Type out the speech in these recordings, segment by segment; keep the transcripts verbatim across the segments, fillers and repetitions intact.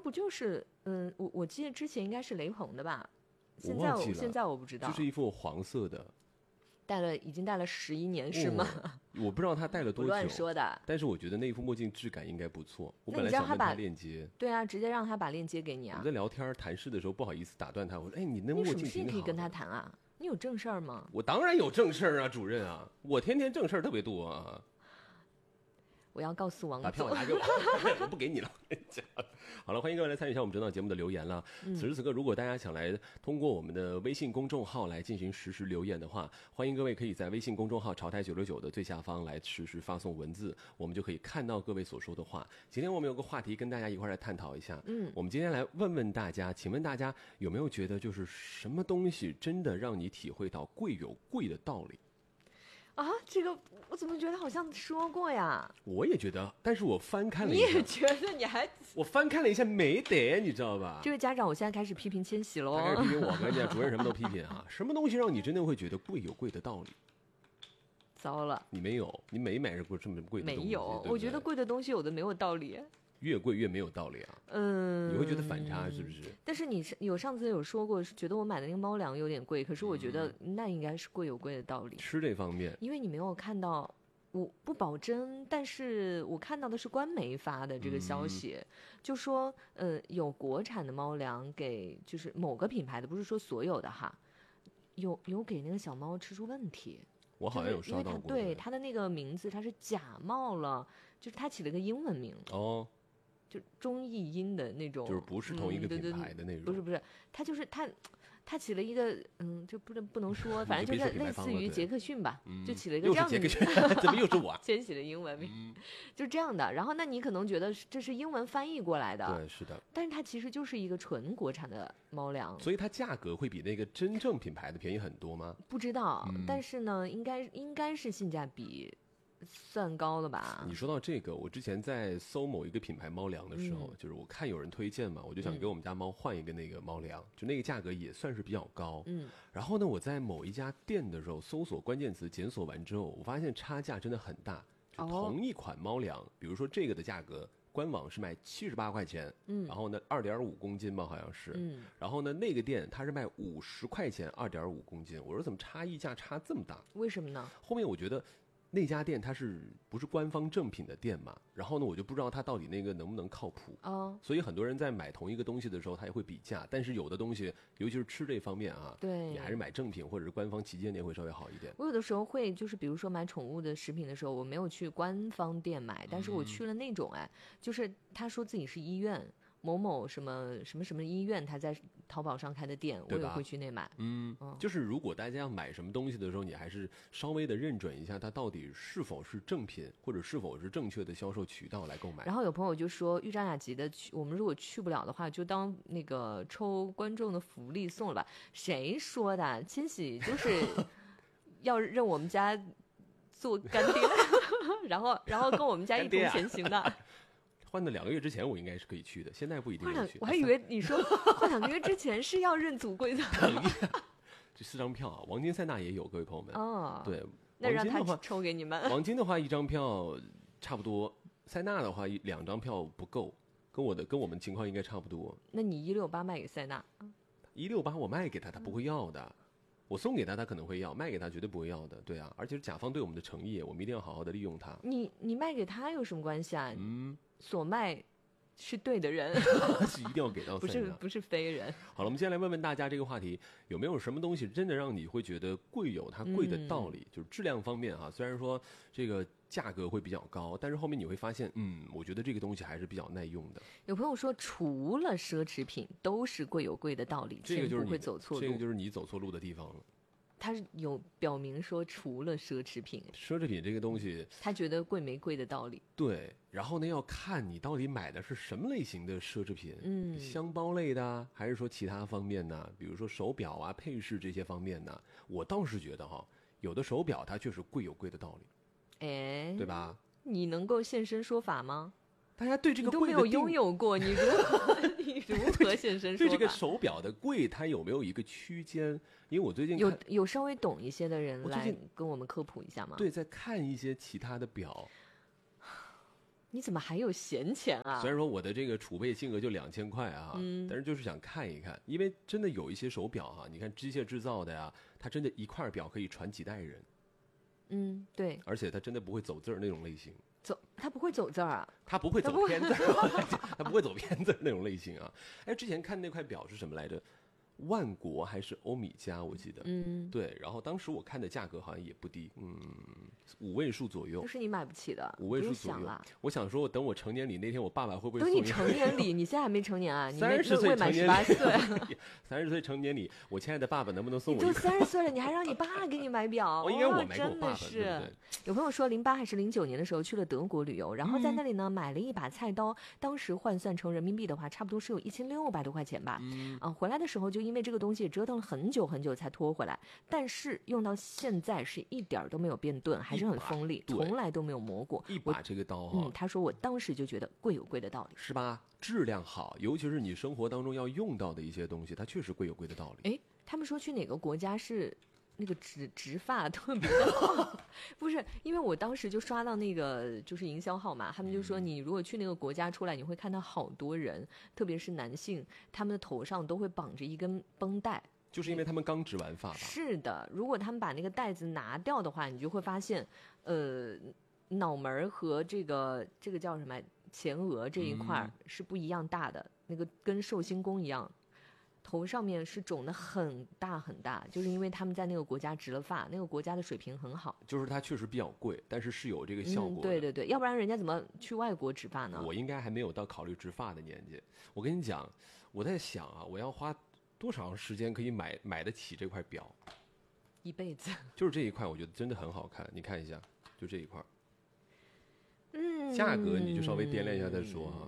不就是嗯，我我记得之前应该是雷朋的吧？现在我现在我不知道， 就是一副黄色的。 戴了已经戴了十一年是吗、哦？ 我不知道他戴了多久， 乱说的。 但是我觉得那副墨镜质感应该不错。我本来想问他链接， 对啊，直接让他把链接给你啊。 我们在聊天谈事的时候不好意思打断他，我说：“哎，你那墨镜挺好的。” 你什么事可以跟他谈啊？你有正事儿吗？ 我当然有正事儿啊，主任啊，我天天正事儿特别多啊。 我要告诉王总， 把票拿给我，我不给你了。好了，欢迎各位来参与一下我们这档节目的留言了。嗯、此时此刻，如果大家想来通过我们的微信公众号来进行实时留言的话，欢迎各位可以在微信公众号潮台九六九的最下方来实时发送文字，我们就可以看到各位所说的话。今天我们有个话题跟大家一块来探讨一下。嗯，我们今天来问问大家，请问大家有没有觉得就是什么东西真的让你体会到贵有贵的道理？ 啊，这个我怎么觉得好像说过呀？ 我也觉得，但是我翻看了一下， 你也觉得你还我翻看了一下没得，你知道吧？ 这位家长，我现在开始批评千玺喽， 他开始批评我，跟你讲，主任什么都批评啊。什么东西让你真的会觉得贵有贵的道理？ 糟了， 你没有，你没买过这么贵的东西。 没有， 对对我觉得贵的东西有的没有道理。 越贵越没有道理啊！嗯，你会觉得反差是不是？ 但是你有上次有说过，觉得我买的那个猫粮有点贵，可是我觉得那应该是贵有贵的道理。 吃这方面， 因为你没有看到，我不保真，但是我看到的是官媒发的这个消息，嗯、就说呃有国产的猫粮给就是某个品牌的，不是说所有的哈，有有给那个小猫吃出问题。 我好像有刷到过， 就是、对它的那个名字，它是假冒了，就是它起了个英文名哦。 就中译英的那种， 就是不是同一个品牌的那种， 嗯、不是不是，他就是他，他起了一个嗯，就不能不能说，反正就是类似于杰克逊吧， 嗯、 就起了一个这样的， 又是杰克逊，怎么又是我？ 先起了英文名，嗯、就这样的。然后那你可能觉得这是英文翻译过来的， 对，是的。 但是它其实就是一个纯国产的猫粮， 所以它价格会比那个真正品牌的便宜很多吗？ 不知道，嗯、但是呢，应该应该是性价比算高了吧？ 你说到这个，我之前在搜某一个品牌猫粮的时候，嗯、就是我看有人推荐嘛，我就想给我们家猫换一个那个猫粮，嗯、就那个价格也算是比较高。嗯，然后呢，我在某一家店的时候搜索关键词检索完之后，我发现差价真的很大。就同一款猫粮，哦、比如说这个的价格，官网是卖七十八块钱，嗯，然后呢二点五公斤吧，好像是，嗯，然后呢那个店它是卖五十块钱二点五公斤，我说怎么差异价差这么大？ 为什么呢？ 后面我觉得。那家店它是不是官方正品的店嘛？然后呢，我就不知道它到底那个能不能靠谱哦。所以很多人在买同一个东西的时候，他也会比价。但是有的东西，尤其是吃这方面啊， 对， 你还是买正品或者是官方旗舰店会稍微好一点。 我有的时候会就是比如说买宠物的食品的时候，我没有去官方店买，但是我去了那种哎，嗯、就是他说自己是医院。某某什么什么什么医院，他在淘宝上开的店，我也会去那买。 嗯，嗯就是如果大家要买什么东西的时候，你还是稍微的认准一下，它到底是否是正品，或者是否是正确的销售渠道来购买。 然后有朋友就说，豫章雅集的，我们如果去不了的话，就当那个抽观众的福利送了吧。谁说的？千玺就是要认我们家做干爹，然后然后跟我们家一同前行的。 换了两个月之前，我应该是可以去的，现在不一定能去。 我还以为你说换两个月之前是要认祖归的。 等一下，这四张票啊，王金塞纳也有，各位朋友们。哦，对， 那让他抽给你们。 王金的话，一张票差不多；塞纳的话，两张票不够，跟我的跟我们情况应该差不多。 那你一六八卖给塞纳？ 一六八我卖给他，他不会要的。嗯我送给他，他可能会要；卖给他绝对不会要的，对啊。而且是甲方对我们的诚意，我们一定要好好的利用它。 你你卖给他有什么关系啊？嗯，所卖是对的人， 是一定要给到塞纳， 不是不是非人。 好了，我们先来问问大家这个话题，有没有什么东西真的让你会觉得贵有它贵的道理？嗯、就是质量方面哈，虽然说这个价格会比较高，但是后面你会发现，嗯，我觉得这个东西还是比较耐用的。 有朋友说，除了奢侈品，都是贵有贵的道理， 这个就是不会走错路。 这个就是你走错路的地方了。 他有表明说，除了奢侈品， 奢侈品这个东西， 他觉得贵没贵的道理。 对，然后呢，要看你到底买的是什么类型的奢侈品，嗯，箱包类的，还是说其他方面呢？比如说手表啊、配饰这些方面呢？我倒是觉得哈，有的手表它确实贵有贵的道理，哎，对吧？ 你能够现身说法吗？ 大家对这个贵的你都没有拥有过，你如何你如何现身说法？ 对这个手表的贵，它有没有一个区间？因为我最近有有稍微懂一些的人来跟我们科普一下吗？ 对，在看一些其他的表， 你怎么还有闲钱啊？ 虽然说我的这个储备金额就两千块啊，嗯，但是就是想看一看，因为真的有一些手表哈、啊，你看机械制造的呀，它真的一块表可以传几代人。 嗯，对， 而且它真的不会走字儿那种类型。 走，它不会走字儿啊？ 它不会走偏字儿，它不会走偏字儿那种类型啊。哎，之前看那块表是什么来着？万国还是欧米茄，我记得。嗯，对。然后当时我看的价格好像也不低，嗯，五位数左右。 都是你买不起的， 五位数左右。我想说，我等我成年礼那天，我爸爸会不会等你成年礼？你现在还没成年啊？ 三十岁未满十八岁。 三十岁成年礼，我亲爱的爸爸能不能送我？ 你都三十岁了，你还让你爸给你买表？ 我应该我买给我真爸爸， 的是。 对不对？ 有朋友说，零八还是零九年的时候去了德国旅游，然后在那里呢、嗯、买了一把菜刀，当时换算成人民币的话，差不多是有一千六百多块钱吧。嗯，啊，回来的时候就因为这个东西折腾了很久很久才拖回来，但是用到现在是一点都没有变钝，还是很锋利，从来都没有磨过。 一把这个刀哈、 嗯，他说我当时就觉得贵有贵的道理， 是吧？质量好，尤其是你生活当中要用到的一些东西，它确实贵有贵的道理。 哎，他们说去哪个国家是那个植植发特别的好，不是，因为我当时就刷到那个就是营销号嘛，他们就说你如果去那个国家出来，你会看到好多人，特别是男性，他们的头上都会绑着一根绷带。 就是因为他们刚植完发吧？ 是的，如果他们把那个带子拿掉的话，你就会发现，呃，脑门和这个这个叫什么前额这一块是不一样大的，嗯、那个跟寿星公一样，头上面是肿得很大很大，就是因为他们在那个国家植了发，那个国家的水平很好。 就是它确实比较贵，但是是有这个效果的、 嗯。对对对，要不然人家怎么去外国植发呢？ 我应该还没有到考虑植发的年纪。我跟你讲，我在想啊，我要花多长时间可以买买得起这块表？ 一辈子。 就是这一块，我觉得真的很好看，你看一下，就这一块。 嗯。 价格你就稍微掂量一下再说哈。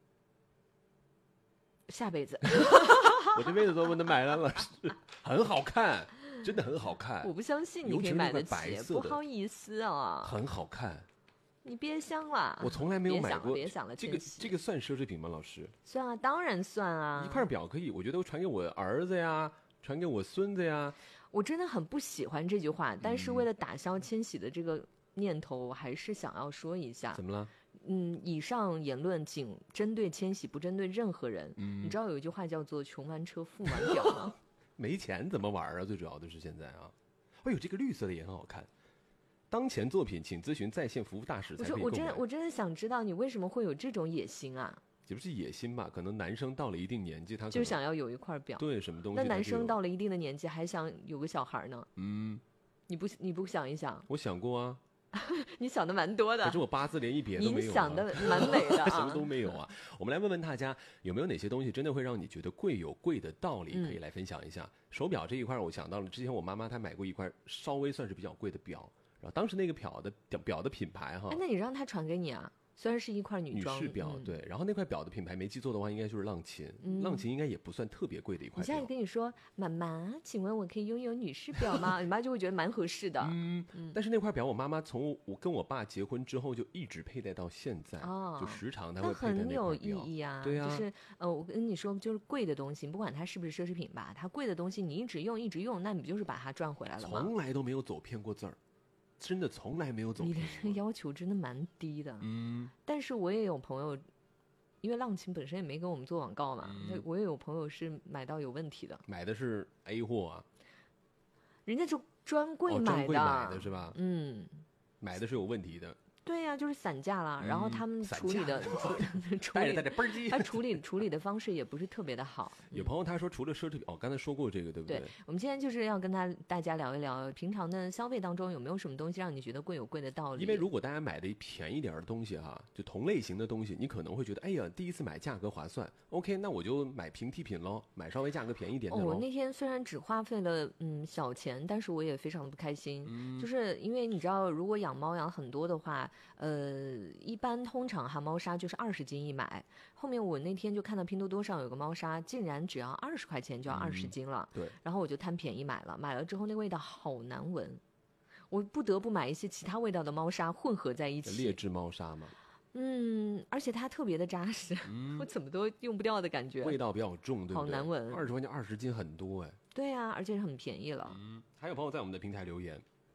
下辈子。 我这辈子都不能买了，老师，很好看，真的很好看。 我不相信你可以买得起，不好意思啊。 很好看。 你别想了， 我从来没有买过。 别想了， 这个这个算奢侈品吗，老师？ 算啊，当然算啊。 一块表可以，我觉得我传给我儿子呀，传给我孙子呀。 我真的很不喜欢这句话，但是为了打消千玺的这个念头，我还是想要说一下。 怎么了？ 嗯，以上言论仅针对千玺，不针对任何人。嗯，你知道有一句话叫做“穷玩车，富玩表”吗？ 没钱怎么玩啊？最主要的是现在啊，哎呦，这个绿色的也很好看。当前作品，请咨询在线服务大使才可以购买。 我真的我真的想知道你为什么会有这种野心啊？ 也不是野心吧？可能男生到了一定年纪，他就想要有一块表。 对，什么东西？ 那男生到了一定的年纪，还想有个小孩呢？ 嗯， 你不你不想一想？ 我想过啊。 你想的蛮多的， 可是我八字连一撇都没有、啊。 你想的蛮美的、啊， 什么都没有啊。我们来问问大家，有没有哪些东西真的会让你觉得贵有贵的道理？可以来分享一下。嗯、手表这一块，我想到了之前我妈妈她买过一块稍微算是比较贵的表，然后当时那个表的表的品牌哈， 哎，那你让她传给你啊？虽然是一块女装女士表， 嗯、 对，然后那块表的品牌没记错的话，应该就是浪琴。嗯、浪琴应该也不算特别贵的一块表。 你现在跟你说，妈妈，请问我可以拥有女士表吗？你妈就会觉得蛮合适的。 嗯，嗯但是那块表，我妈妈从我跟我爸结婚之后就一直佩戴到现在，哦、就时常她会佩戴那块表。 很有意义啊， 对啊， 就是呃，我跟你说，就是贵的东西，不管它是不是奢侈品吧，它贵的东西你一直用一直用，那你不就是把它赚回来了吗？ 从来都没有走偏过字儿。真的从来没有走偏。 你的这个要求真的蛮低的。 嗯， 但是我也有朋友，因为浪琴本身也没跟我们做广告嘛，嗯、我也有朋友是买到有问题的。 买的是 A 货啊？人家就专柜买的， 哦、专柜买的是吧？ 嗯， 买的是有问题的。 对呀、啊，就是散架了，嗯、然后他们处理的处理，带着嘣叽， 他处理处理的方式也不是特别的好。 有朋友他说，除了奢侈品，哦，刚才说过这个，对不对？ 对，我们今天就是要跟他大家聊一聊，平常的消费当中有没有什么东西让你觉得贵有贵的道理？ 因为如果大家买的便宜点的东西哈、啊，就同类型的东西，你可能会觉得，哎呀，第一次买价格划算 ，OK， 那我就买平替品喽，买稍微价格便宜一点的。 哦，我那天虽然只花费了嗯小钱，但是我也非常的不开心，嗯、就是因为你知道，如果养猫养很多的话，呃。一般通常哈猫砂就是二十斤一买，后面我那天就看到拼多多上有个猫砂，竟然只要二十块钱就要二十斤了、 嗯。对， 然后我就贪便宜买了，买了之后那味道好难闻，我不得不买一些其他味道的猫砂混合在一起。 劣质猫砂吗？ 嗯，而且它特别的扎实，嗯、我怎么都用不掉的感觉， 味道比较重，对不对？ 好难闻。 二十块钱二十斤很多哎。 对啊，而且很便宜了。 嗯，还有朋友在我们的平台留言。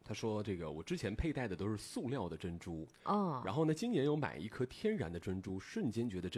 他说这个我之前佩戴的都是塑料的珍珠， 哦， 然后呢，今年有买一颗天然的珍珠，瞬间觉得